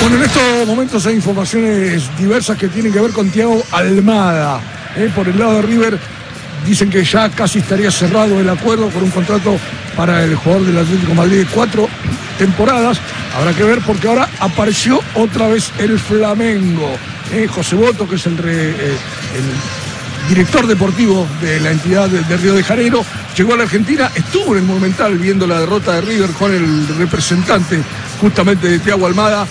Bueno, en estos momentos hay informaciones diversas que tienen que ver con Thiago Almada. Por el lado de River dicen que ya casi estaría cerrado el acuerdo por un contrato para el jugador del Atlético de Madrid de 4 temporadas. Habrá que ver porque ahora apareció otra vez el Flamengo. José Boto, que es el director deportivo de la entidad de Río de Janeiro, llegó a la Argentina, estuvo en el Monumental viendo la derrota de River con el representante justamente de Thiago Almada.